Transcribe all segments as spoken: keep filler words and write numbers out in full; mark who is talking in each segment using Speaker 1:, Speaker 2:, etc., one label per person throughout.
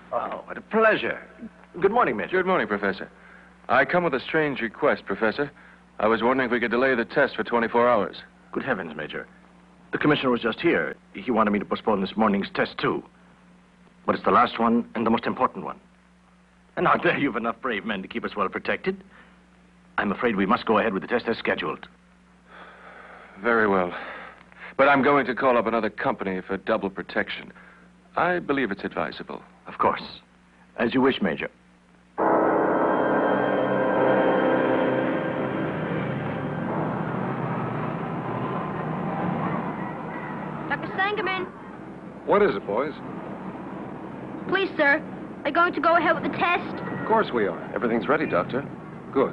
Speaker 1: Oh, what a pleasure. Good morning, Major.
Speaker 2: Good morning, Professor. I come with a strange request, Professor. I was wondering if we could delay the test for twenty-four hours.
Speaker 1: Good heavens, Major. The commissioner was just here. He wanted me to postpone this morning's test, too. But it's the last one and the most important one. And out there, you've enough brave men to keep us well protected. I'm afraid we must go ahead with the test as scheduled.
Speaker 2: Very well. But I'm going to call up another company for double protection. I believe it's advisable.
Speaker 1: Of course. As you wish, Major.
Speaker 3: Doctor Sangerman.
Speaker 4: What is it, boys?
Speaker 3: Please, sir. Are you going to go ahead with the test?
Speaker 4: Of course we are.
Speaker 2: Everything's ready, Doctor.
Speaker 4: Good.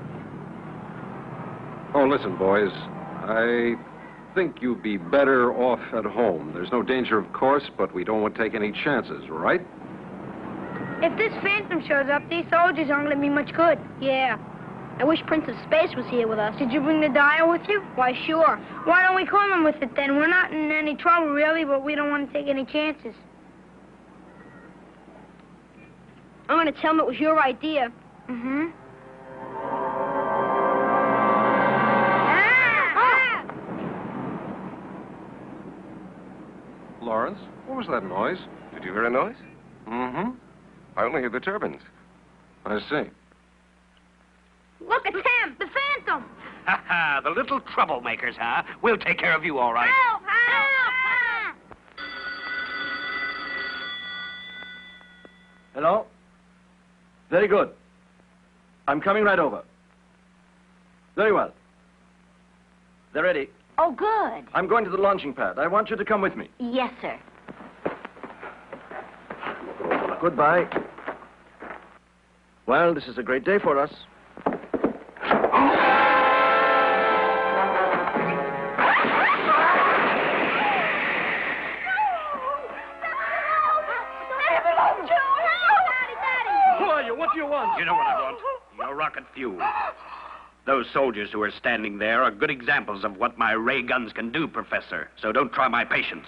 Speaker 4: Oh, listen, boys. I think you'd be better off at home. There's no danger, of course, but we don't want to take any chances, right?
Speaker 3: If this phantom shows up, these soldiers aren't going to be much good. Yeah. I wish Prince of Space was here with us. Did you bring the dial with you? Why, sure. Why don't we call him with it, then? We're not in any trouble, really, but we don't want to take any chances. I'm going to tell him it was your idea. Mm-hmm. Ah! Ah!
Speaker 4: Lawrence, what was that noise?
Speaker 5: Did you hear a noise?
Speaker 4: Mm-hmm.
Speaker 5: I only hear the turbines.
Speaker 4: I see.
Speaker 3: Look, it's him, the Phantom.
Speaker 6: Ha ha, the little troublemakers, huh? We'll take care of you, all right.
Speaker 3: Help! Help!
Speaker 1: Hello? Very good. I'm coming right over. Very well. They're ready.
Speaker 7: Oh, good.
Speaker 1: I'm going to the launching pad. I want you to come with me.
Speaker 7: Yes, sir.
Speaker 1: Goodbye. Well, this is a great day for us. Who are you? What do you want?
Speaker 6: You know what I want. Your rocket fuel. Those soldiers who are standing there are good examples of what my ray guns can do, Professor. So don't try my patience.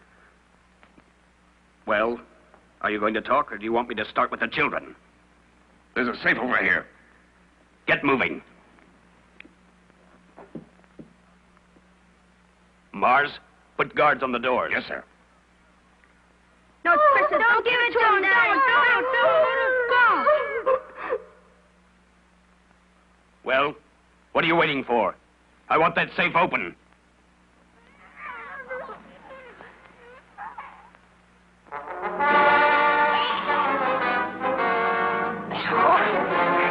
Speaker 6: Well, are you going to talk, or do you want me to start with the children?
Speaker 5: There's a safe over here.
Speaker 6: Get moving. Mars, put guards on the doors.
Speaker 5: Yes, sir.
Speaker 3: No, Professor, don't, don't give it to him, Daddy. Don't, don't, don't.
Speaker 6: Well, what are you waiting for? I want that safe open.